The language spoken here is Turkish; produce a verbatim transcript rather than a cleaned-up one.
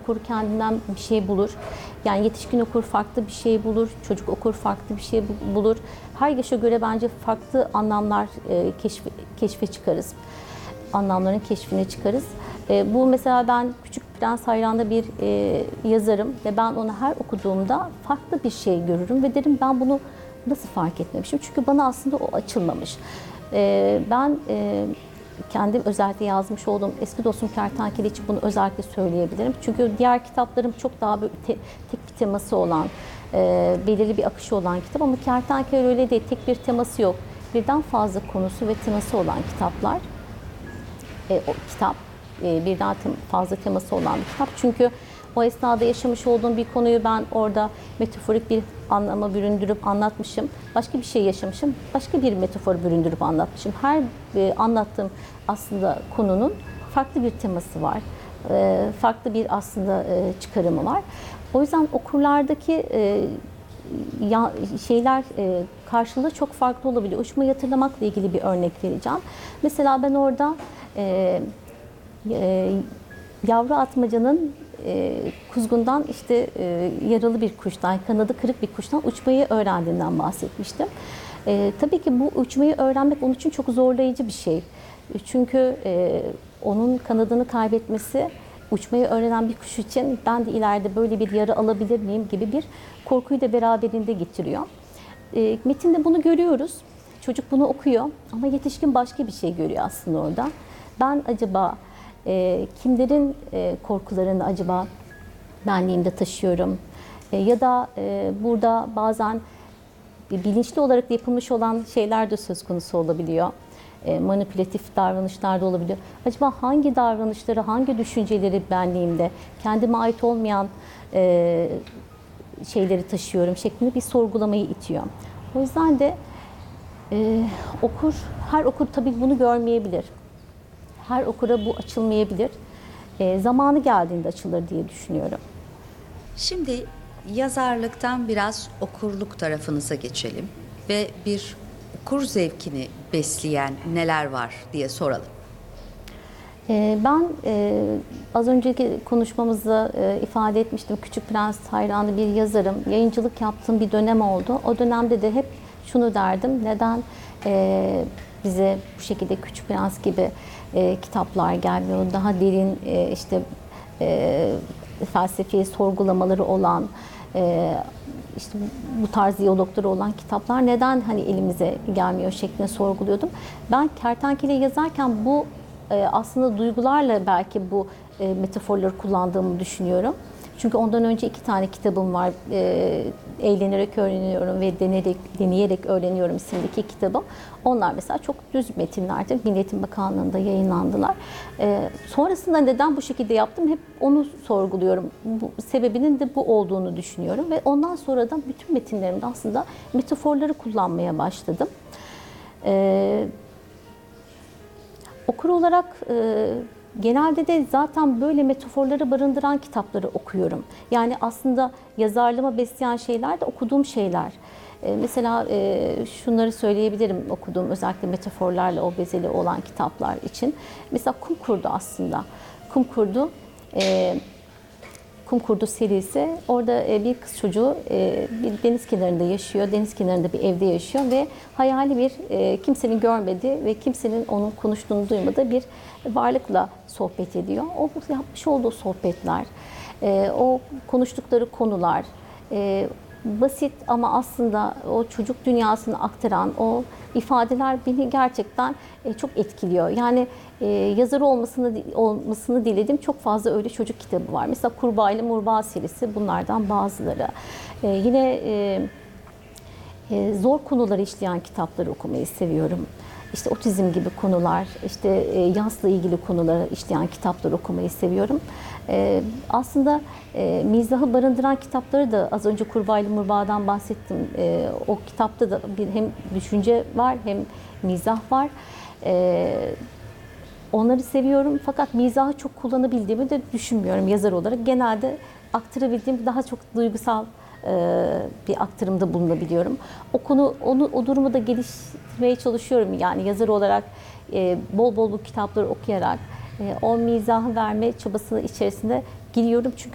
okur kendinden bir şey bulur. Yani yetişkin okur farklı bir şey bulur, çocuk okur farklı bir şey bulur. Her yaşa göre bence farklı anlamlar e, keşfe, keşfe çıkarız. Anlamların keşfine çıkarız. E, bu mesela ben Küçük Prens hayranında bir e, yazarım ve ben onu her okuduğumda farklı bir şey görürüm ve derim ben bunu nasıl fark etmemişim? Çünkü bana aslında o açılmamış. E, ben e, kendim özellikle yazmış olduğum Eski Dostum Kertenkele için bunu özellikle söyleyebilirim. Çünkü diğer kitaplarım çok daha böyle te, tek bir teması olan, e, belirli bir akışı olan kitap ama Kertenkele öyle değil, tek bir teması yok. Birden fazla konusu ve teması olan kitaplar. E, o kitap e, birden tem, fazla teması olan bir kitap. Çünkü o esnada yaşamış olduğum bir konuyu ben orada metaforik bir anlama büründürüp anlatmışım. Başka bir şey yaşamışım, başka bir metafor büründürüp anlatmışım. Her e, anlattığım aslında konunun farklı bir teması var. E, farklı bir aslında e, çıkarımı var. O yüzden okurlardaki e, ya, şeyler e, karşılığı çok farklı olabiliyor. Uçmayı hatırlamakla ilgili bir örnek vereceğim. Mesela ben orada e, e, yavru atmacanın e, kuzgundan işte e, yaralı bir kuştan, kanadı kırık bir kuştan uçmayı öğrendiğinden bahsetmiştim. E, tabii ki bu uçmayı öğrenmek onun için çok zorlayıcı bir şey. Çünkü e, onun kanadını kaybetmesi uçmayı öğrenen bir kuş için ben de ileride böyle bir yara alabilir miyim gibi bir korkuyu da beraberinde getiriyor. E, metinde bunu görüyoruz. Çocuk bunu okuyor ama yetişkin başka bir şey görüyor aslında orada. Ben acaba e, kimlerin e, korkularını acaba benliğimde taşıyorum? E, ya da e, burada bazen bilinçli olarak yapılmış olan şeyler de söz konusu olabiliyor. E, manipülatif davranışlar da olabiliyor. Acaba hangi davranışları, hangi düşünceleri benliğimde, kendime ait olmayan e, şeyleri taşıyorum şeklinde bir sorgulamayı itiyor. O yüzden de e, okur, her okur tabii bunu görmeyebilir. Her okura bu açılmayabilir. E, zamanı geldiğinde açılır diye düşünüyorum. Şimdi yazarlıktan biraz okurluk tarafınıza geçelim ve bir okur zevkini besleyen neler var diye soralım. E, ben e, az önceki konuşmamızda e, ifade etmiştim. Küçük Prens hayranı bir yazarım. Yayıncılık yaptığım bir dönem oldu. O dönemde de hep şunu derdim. Neden e, bize bu şekilde Küçük Prens gibi e, kitaplar gelmiyor? Daha derin e, işte e, felsefi sorgulamaları olan, e, işte bu tarz diyalogları olan kitaplar neden hani elimize gelmiyor şeklinde sorguluyordum. Ben Kertenkele yazarken bu e, aslında duygularla belki bu e, metaforları kullandığımı düşünüyorum. Çünkü ondan önce iki tane kitabım var. E, Eğlenerek Öğreniyorum ve Deneyerek, Deneyerek Öğreniyorum isimli iki kitabım. Onlar mesela çok düz metinlerdir. Milli Eğitim Bakanlığı'nda yayınlandılar. E, sonrasında neden bu şekilde yaptım? Hep onu sorguluyorum. Bu, sebebinin de bu olduğunu düşünüyorum. Ve ondan sonra da bütün metinlerimde aslında metaforları kullanmaya başladım. E, okur olarak e, genelde de zaten böyle metaforları barındıran kitapları okuyorum. Yani aslında yazarlığıma besleyen şeyler de okuduğum şeyler. Ee, mesela e, şunları söyleyebilirim okuduğum özellikle metaforlarla obezeli olan kitaplar için. Mesela Kum Kurdu aslında. Kum Kurdu, e, Kum Kurdu serisi. Orada e, bir kız çocuğu e, bir deniz kenarında yaşıyor. Deniz kenarında bir evde yaşıyor ve hayali bir e, kimsenin görmediği ve kimsenin onun konuştuğunu duymadığı bir varlıkla sohbet ediyor. O yapmış olduğu sohbetler, e, o konuştukları konular, e, basit ama aslında o çocuk dünyasını aktaran o ifadeler beni gerçekten e, çok etkiliyor. Yani e, yazarı olmasını olmasını dilediğim çok fazla öyle çocuk kitabı var. Mesela Kurbağa ile Murbağa serisi bunlardan bazıları. E, yine e, e, zor konuları işleyen kitapları okumayı seviyorum. İşte otizm gibi konular, işte e, yasla ilgili konuları işleyen kitapları okumayı seviyorum. E, aslında e, mizahı barındıran kitapları da az önce Kurbağa ile Murbağa'dan bahsettim. E, o kitapta da bir hem düşünce var hem mizah var. E, onları seviyorum fakat mizahı çok kullanabildiğimi de düşünmüyorum yazar olarak. Genelde aktarabildiğim daha çok duygusal bir aktarımda bulunabiliyorum. O konu, onu, o durumu da geliştirmeye çalışıyorum. Yani yazar olarak bol bol bu kitapları okuyarak o mizahı verme çabasının içerisinde giriyorum. Çünkü